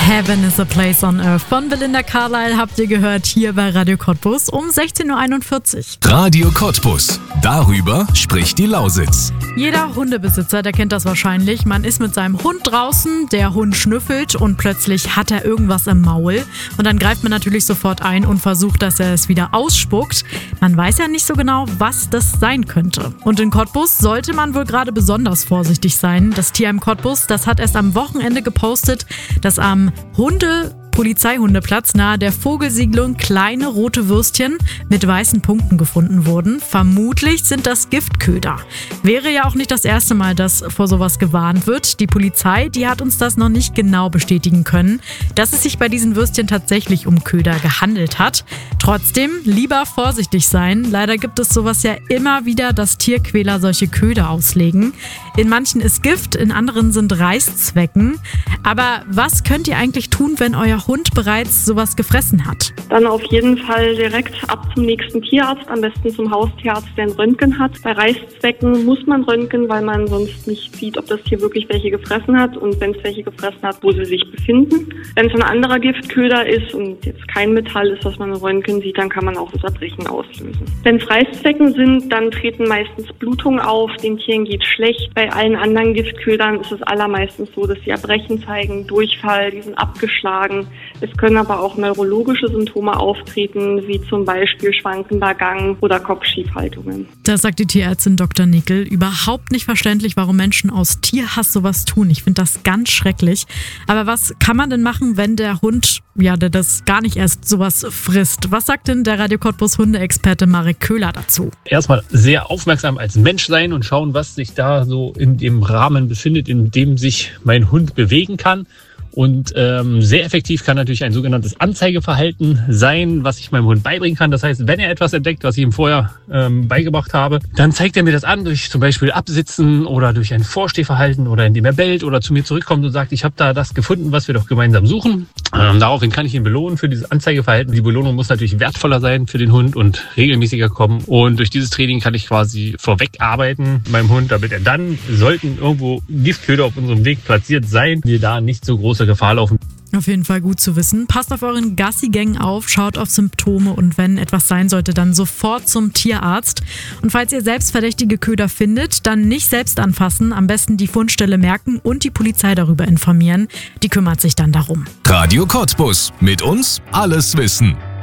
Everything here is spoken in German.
Heaven is a Place on Earth von Belinda Carlisle habt ihr gehört hier bei Radio Cottbus um 16.41 Uhr. Radio Cottbus. Darüber spricht die Lausitz. Jeder Hundebesitzer, der kennt das wahrscheinlich. Man ist mit seinem Hund draußen, der Hund schnüffelt und plötzlich hat er irgendwas im Maul. Und dann greift man natürlich sofort ein und versucht, dass er es wieder ausspuckt. Man weiß ja nicht so genau, was das sein könnte. Und in Cottbus sollte man wohl gerade besonders vorsichtig sein. Das Tierheim Cottbus, das hat erst am Wochenende gepostet, dass am Polizeihundeplatz nahe der Vogelsiedlung kleine rote Würstchen mit weißen Punkten gefunden wurden. Vermutlich sind das Giftköder. Wäre ja auch nicht das erste Mal, dass vor sowas gewarnt wird. Die Polizei, die hat uns das noch nicht genau bestätigen können, dass es sich bei diesen Würstchen tatsächlich um Köder gehandelt hat. Trotzdem lieber vorsichtig sein. Leider gibt es sowas ja immer wieder, dass Tierquäler solche Köder auslegen. In manchen ist Gift, in anderen sind Reißzwecken. Aber was könnt ihr eigentlich tun, wenn euer Hund bereits sowas gefressen hat? Dann auf jeden Fall direkt ab zum nächsten Tierarzt, am besten zum Haustierarzt, der ein Röntgen hat. Bei Reißzwecken muss man röntgen, weil man sonst nicht sieht, ob das Tier wirklich welche gefressen hat und wenn es welche gefressen hat, wo sie sich befinden. Wenn es ein anderer Giftköder ist und jetzt kein Metall ist, was man im Röntgen sieht, dann kann man auch das Erbrechen auslösen. Wenn es Reißzwecken sind, dann treten meistens Blutungen auf, den Tieren geht schlecht. Bei allen anderen Giftködern ist es allermeistens so, dass sie Erbrechen zeigen, Durchfall, die sind abgeschlagen. Es können aber auch neurologische Symptome auftreten, wie zum Beispiel schwankender Gang oder Kopfschiefhaltungen. Das sagt die Tierärztin Dr. Nickel. Überhaupt nicht verständlich, warum Menschen aus Tierhass sowas tun. Ich finde das ganz schrecklich. Aber was kann man denn machen, wenn der Hund, der das gar nicht erst sowas frisst? Was sagt denn der Radio Cottbus Hundeexperte Marek Köhler dazu? Erstmal sehr aufmerksam als Mensch sein und schauen, was sich da so in dem Rahmen befindet, in dem sich mein Hund bewegen kann. Und sehr effektiv kann natürlich ein sogenanntes Anzeigeverhalten sein, was ich meinem Hund beibringen kann. Das heißt, wenn er etwas entdeckt, was ich ihm vorher beigebracht habe, dann zeigt er mir das an durch zum Beispiel Absitzen oder durch ein Vorstehverhalten oder indem er bellt oder zu mir zurückkommt und sagt, ich habe da das gefunden, was wir doch gemeinsam suchen. Daraufhin kann ich ihn belohnen für dieses Anzeigeverhalten. Die Belohnung muss natürlich wertvoller sein für den Hund und regelmäßiger kommen. Und durch dieses Training kann ich quasi vorweg arbeiten meinem Hund, damit er dann, sollten irgendwo Giftköder auf unserem Weg platziert sein, wir da nicht so große Gefahr laufen. Auf jeden Fall gut zu wissen. Passt auf euren Gassi-Gang auf, schaut auf Symptome und wenn etwas sein sollte, dann sofort zum Tierarzt. Und falls ihr selbst verdächtige Köder findet, dann nicht selbst anfassen, am besten die Fundstelle merken und die Polizei darüber informieren. Die kümmert sich dann darum. Radio Cottbus. Mit uns alles wissen.